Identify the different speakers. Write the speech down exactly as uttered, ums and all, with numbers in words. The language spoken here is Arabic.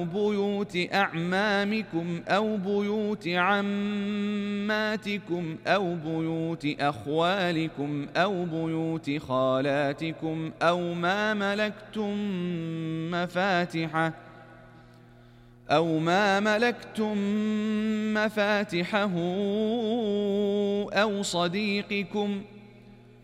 Speaker 1: بيوت أعمامكم أو بيوت عماتكم أو بيوت أخوالكم أو بيوت خالاتكم أو ما ملكتم مفاتحه أو ما ملكتم مفاتحه أو صديقكم